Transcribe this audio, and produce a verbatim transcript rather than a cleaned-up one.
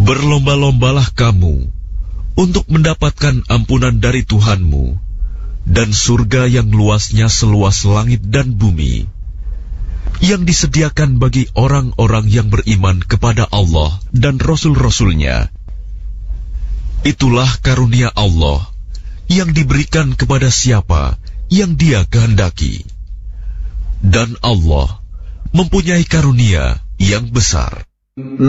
Berlomba-lombalah kamu untuk mendapatkan ampunan dari Tuhanmu dan surga yang luasnya seluas langit dan bumi, yang disediakan bagi orang-orang yang beriman kepada Allah dan Rasul-Rasulnya. Itulah karunia Allah yang diberikan kepada siapa yang Dia kehendaki. Dan Allah mempunyai karunia yang besar.